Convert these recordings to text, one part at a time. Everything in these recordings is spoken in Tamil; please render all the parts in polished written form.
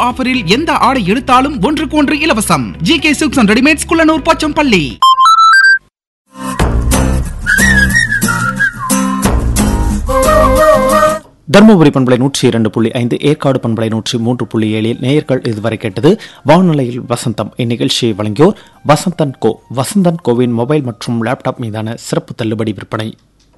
ஆஃபரில் எந்த ஆடை எடுத்தாலும் 1க்கு 1 இலவசம். GK Silks and Readymades, Kullanur, Pochampalli. Dharmapuri பண்பலை 102.5, ஏற்காடு பண்பலை 103.7 நேயர்கள் இதுவரை கேட்டது வானொலியில் வசந்தம். இந்நிகழ்ச்சியை வழங்கியோர் வசந்தன் கோ. வசந்தன் கோவின் மொபைல் மற்றும் லேப்டாப் மீதான சிறப்பு தள்ளுபடி விற்பனை.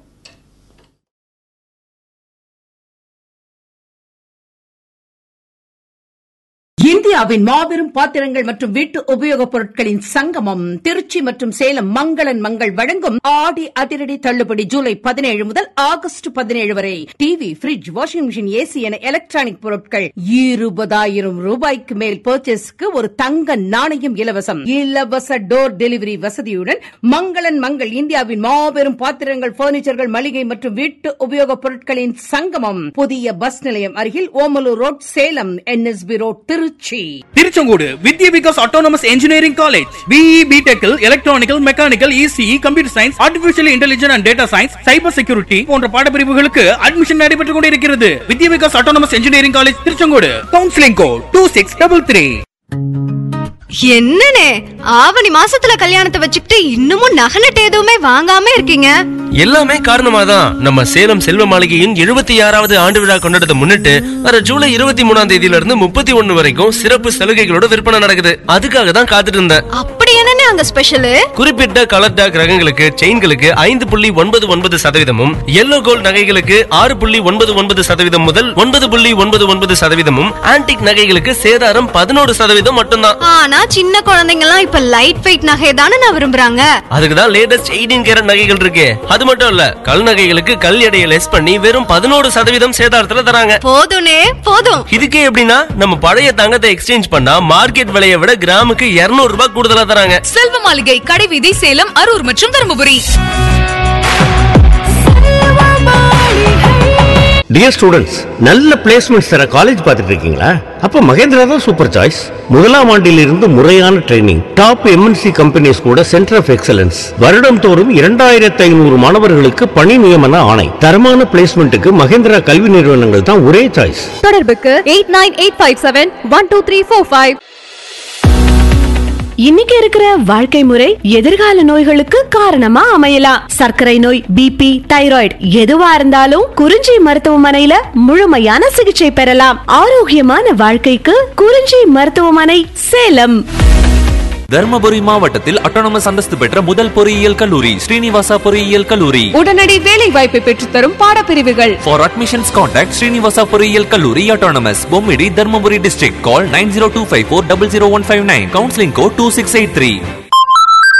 இந்தியாவின் மாபெரும் பாத்திரங்கள் மற்றும் வீட்டு உபயோகப் பொருட்களின் சங்கமம் திருச்சி மற்றும் சேலம் மங்களன் மங்கள் வழங்கும் ஆடி அதிரடி தள்ளுபடி ஜூலை 17 முதல் ஆகஸ்ட் 17 வரை. TV, bridge, washing machine, AC என எலக்ட்ரானிக் பொருட்கள் 20,000 ரூபாய்க்கு மேல் பர்ச்சேஸ்க்கு ஒரு தங்க நாணயம் இலவசம். இலவச டோர் டெலிவரி வசதியுடன் மங்களன் மங்கள் இந்தியாவின் மாபெரும் பாத்திரங்கள், பர்னிச்சர்கள், மளிகை மற்றும் வீட்டு உபயோகப் பொருட்களின் சங்கமம். புதிய பஸ் நிலையம் அருகில் Omalur road, Salem. NSB road, Trichy. Tiruchengode Vidya Vikas autonomous engineering college. BE, BTech, electronical, mechanical, ECE, computer science, artificial intelligence and data science, cyber security போன்ற பாடப்பிரிவுகளுக்கு அட்மிஷன் நடைபெற்றுக் கொண்டிருக்கிறது. வித்யா Vikas autonomous engineering college, Tiruchengode. Counselling code 2633. என்னனே ஆவணி மாசத்துல கல்யாணத்தை வச்சுக்கிட்டு இன்னமும் நகை நட்டு எதுவுமே வாங்காம இருக்கீங்க? எல்லாமே காரணமாதான் நம்ம சேலம் செல்வ மாளிகையின் 76வது ஆண்டு விழா கொண்டாடத்தை முன்னிட்டு வர ஜூலை 23ஆம் தேதியில இருந்து 31 வரைக்கும் சிறப்பு சலுகைகளோட விற்பனை நடக்குது. அதுக்காக தான் காத்துட்டு இருந்தேன். அப்படி என்னனே அங்க ஸ்பெஷல்? குறிப்பிட்ட கலர் டாக் ரகங்களுக்கு, செயின்களுக்கு 5.99% எல்லோ கோல்ட் நகைகளுக்கு 6.99% முதல் 9.99%, ஆன்டிக் நகைகளுக்கு சேதாரம் 11% மட்டும்தான். ஆனா சின்ன குழந்தைங்க எல்லாம் இப்ப லைட் வெயிட் நகை தானே நான் விரும்புறாங்க. அதுக்குதான் லேட்டஸ்ட் 18 கேரட் நகைகள் இருக்கு. அது மட்டும் இல்ல, கல் நகைகளுக்கு கல் எடையை லெஸ் பண்ணி வெறும் 11% சேதாரத்துல தராங்க. போதும்னே போதும். இதுக்கே எப்படின்னா, நம்ம பழைய தங்கத்தை எக்ஸ்சேஞ்ச் பண்ணா மார்க்கெட் விலையை விட கிராமுக்கு 200 ரூபாய் கூடுதலா தராங்க. செல்வ மாளிகை, கடைவீதி, சேலம், அரூர் மற்றும் தர்மபுரி. டியர் ஸ்டூடெண்ட்ஸ், நல்ல பிளேஸ்மெண்ட்ஸ் தர காலேஜ் பார்த்துட்டு இருக்கீங்களா? அப்ப மகேந்திரா தான் சூப்பர் சாய்ஸ். முதலாம் ஆண்டிலிருந்து முறையான ட்ரைனிங், டாப் MNC கம்பெனிஸ் கூட சென்டர் ஆஃப் எக்ஸலன்ஸ், வருடம் தோறும் 2500 மாணவர்களுக்கு பணி நியமன ஆணை. தரமான பிளேஸ்மெண்ட்டுக்கு மகேந்திரா கல்வி நிறுவனங்கள் தான் ஒரே சாய்ஸ். தொடர்புக்கு 8985712345. இன்னைக்கு இருக்கிற வாழ்க்கை முறை எதிர்கால நோய்களுக்கு காரணமா அமையலாம். சர்க்கரை நோய், BP, தைராய்டு எதுவா இருந்தாலும் குறிஞ்சி மருத்துவமனையில முழுமையான சிகிச்சை பெறலாம். ஆரோக்கியமான வாழ்க்கைக்கு குறிஞ்சி மருத்துவமனை, சேலம். தர்மபுரி மாவட்டத்தில் அட்டானமஸ் அந்தஸ்து பெற்ற முதல் பொறியியல் கல்லூரி ஸ்ரீனிவாசா பொறியியல் கல்லூரி. உடனடி வேலை வாய்ப்பை பெற்றுத்தரும் பாடப்பிரிவுகள். For admissions contact ஸ்ரீனிவாசா பொறியியல் கல்லூரி autonomous, Bommidi, Dharmapuri district. Call 9025400159. Counseling code 2683.